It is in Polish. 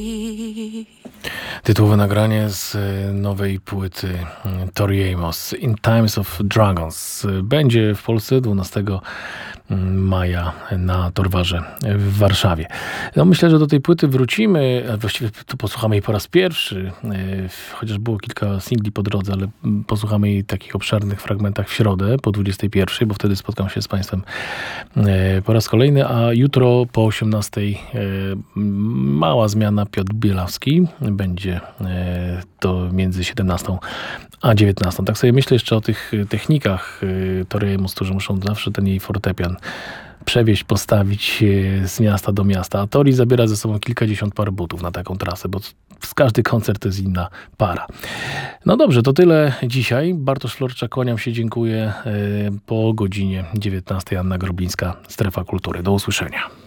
Tytułowe nagranie z nowej płyty Tori Amos, In Times of Dragons. Będzie w Polsce 12 maja na Torwarze w Warszawie. No myślę, że do tej płyty wrócimy, a właściwie tu posłuchamy jej po raz pierwszy, chociaż było kilka singli po drodze, ale posłuchamy jej w takich obszernych fragmentach w środę po 21, bo wtedy spotkam się z Państwem po raz kolejny, a jutro po 18 mała zmiana, Piotr Bielawski będzie to między 17 a 19. Tak sobie myślę jeszcze o tych technikach Tori Amos, którzy muszą zawsze ten jej fortepian przewieźć, postawić z miasta do miasta. A Tori zabiera ze sobą kilkadziesiąt par butów na taką trasę, bo z każdy koncert to jest inna para. No dobrze, to tyle dzisiaj. Bartosz Florczak, kłaniam się, dziękuję. Po godzinie 19 Anna Groblińska, Strefa Kultury. Do usłyszenia.